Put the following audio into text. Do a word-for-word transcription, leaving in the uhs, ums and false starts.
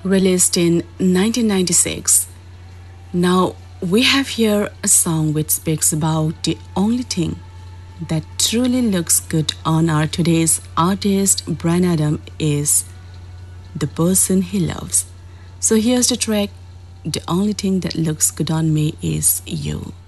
released in nineteen ninety-six. Now, we have here a song which speaks about the only thing that truly looks good on our today's artist, Bryan Adam, is the person he loves. So here's the track, The Only Thing That Looks Good on Me Is You.